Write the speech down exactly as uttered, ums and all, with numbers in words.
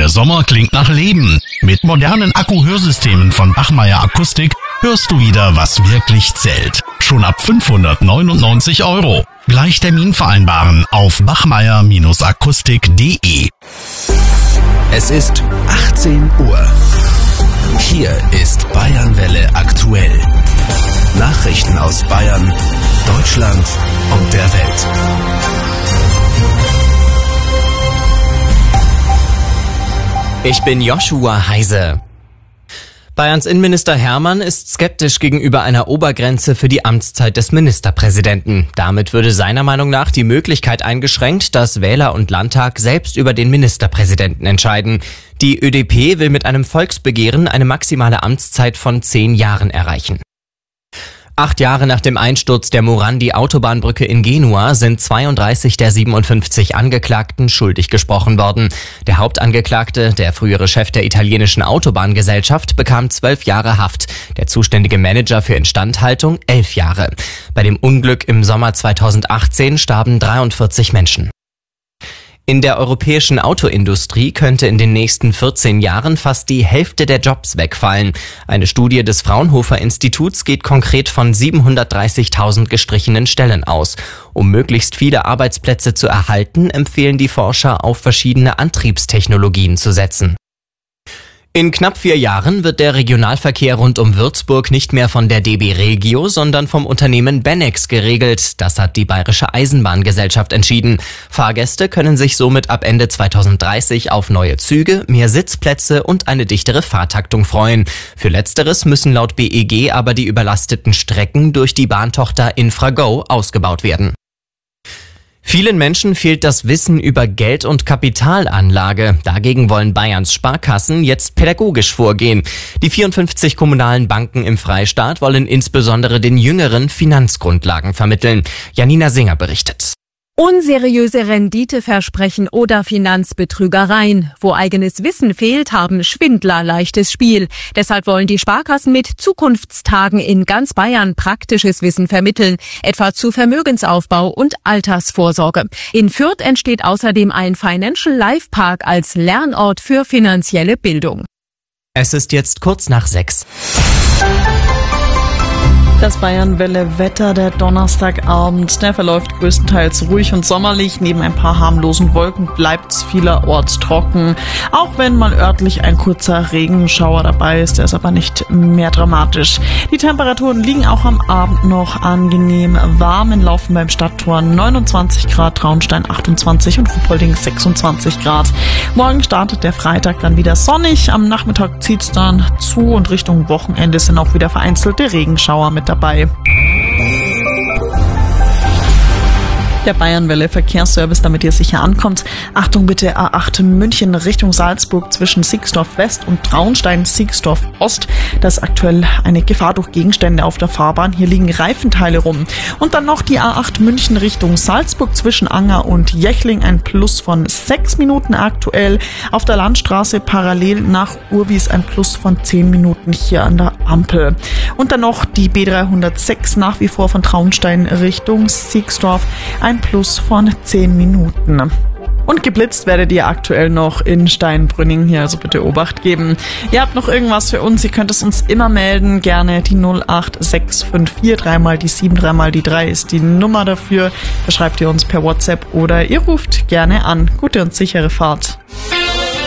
Der Sommer klingt nach Leben. Mit modernen Akku-Hörsystemen von Bachmeier Akustik hörst du wieder, was wirklich zählt. Schon ab fünfhundertneunundneunzig Euro. Gleich Termin vereinbaren auf bachmeier Akustik punkt de. Es ist achtzehn Uhr. Hier ist Bayernwelle aktuell. Nachrichten aus Bayern, Deutschland und der Welt. Ich bin Joshua Heise. Bayerns Innenminister Hermann ist skeptisch gegenüber einer Obergrenze für die Amtszeit des Ministerpräsidenten. Damit würde seiner Meinung nach die Möglichkeit eingeschränkt, dass Wähler und Landtag selbst über den Ministerpräsidenten entscheiden. Die Ö D P will mit einem Volksbegehren eine maximale Amtszeit von zehn Jahren erreichen. Acht Jahre nach dem Einsturz der Morandi-Autobahnbrücke in Genua sind zweiunddreißig der siebenundfünfzig Angeklagten schuldig gesprochen worden. Der Hauptangeklagte, der frühere Chef der italienischen Autobahngesellschaft, bekam zwölf Jahre Haft. Der zuständige Manager für Instandhaltung elf Jahre. Bei dem Unglück im Sommer zweitausendachtzehn starben dreiundvierzig Menschen. In der europäischen Autoindustrie könnte in den nächsten vierzehn Jahren fast die Hälfte der Jobs wegfallen. Eine Studie des Fraunhofer Instituts geht konkret von siebenhundertdreißigtausend gestrichenen Stellen aus. Um möglichst viele Arbeitsplätze zu erhalten, empfehlen die Forscher, auf verschiedene Antriebstechnologien zu setzen. In knapp vier Jahren wird der Regionalverkehr rund um Würzburg nicht mehr von der D B Regio, sondern vom Unternehmen Benex geregelt. Das hat die Bayerische Eisenbahngesellschaft entschieden. Fahrgäste können sich somit ab Ende zweitausenddreißig auf neue Züge, mehr Sitzplätze und eine dichtere Fahrtaktung freuen. Für Letzteres müssen laut B E G aber die überlasteten Strecken durch die Bahntochter Infrago ausgebaut werden. Vielen Menschen fehlt das Wissen über Geld- und Kapitalanlage. Dagegen wollen Bayerns Sparkassen jetzt pädagogisch vorgehen. Die vierundfünfzig kommunalen Banken im Freistaat wollen insbesondere den Jüngeren Finanzgrundlagen vermitteln. Janina Singer berichtet. Unseriöse Renditeversprechen oder Finanzbetrügereien. Wo eigenes Wissen fehlt, haben Schwindler leichtes Spiel. Deshalb wollen die Sparkassen mit Zukunftstagen in ganz Bayern praktisches Wissen vermitteln, etwa zu Vermögensaufbau und Altersvorsorge. In Fürth entsteht außerdem ein Financial Life Park als Lernort für finanzielle Bildung. Es ist jetzt kurz nach sechs. Das Bayernwelle-Wetter, der Donnerstagabend, der verläuft größtenteils ruhig und sommerlich. Neben ein paar harmlosen Wolken bleibt's vielerorts trocken. Auch wenn mal örtlich ein kurzer Regenschauer dabei ist, der ist aber nicht mehr dramatisch. Die Temperaturen liegen auch am Abend noch angenehm warm. In Laufen beim Stadttor neunundzwanzig Grad, Traunstein achtundzwanzig und Ruppolding sechsundzwanzig Grad. Morgen startet der Freitag dann wieder sonnig. Am Nachmittag zieht's dann zu und Richtung Wochenende sind auch wieder vereinzelte Regenschauer mit dabei. dabei. Der Bayernwelle Verkehrsservice, damit ihr sicher ankommt. Achtung bitte, A acht München Richtung Salzburg zwischen Sixdorf West und Traunstein Sixdorf Ost. Da ist aktuell eine Gefahr durch Gegenstände auf der Fahrbahn. Hier liegen Reifenteile rum. Und dann noch die A acht München Richtung Salzburg zwischen Anger und Jechling. Ein Plus von sechs Minuten aktuell. Auf der Landstraße parallel nach Urwies ein Plus von zehn Minuten hier an der Ampel. Und dann noch die B dreihundertsechs nach wie vor von Traunstein Richtung Sixdorf. Ein Plus von zehn Minuten. Und geblitzt werdet ihr aktuell noch in Steinbrünning hier, also bitte Obacht geben. Ihr habt noch irgendwas für uns, ihr könnt es uns immer melden, gerne die null acht sechs fünf vier, dreimal die sieben, dreimal die drei ist die Nummer dafür. Da schreibt ihr uns per WhatsApp oder ihr ruft gerne an. Gute und sichere Fahrt.